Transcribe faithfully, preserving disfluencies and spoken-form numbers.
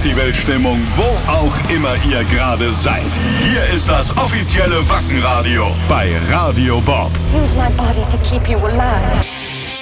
Festivalstimmung, wo auch immer ihr gerade seid. Hier ist das offizielle Wacken-Radio bei Radio Bob. Use my body to keep you alive.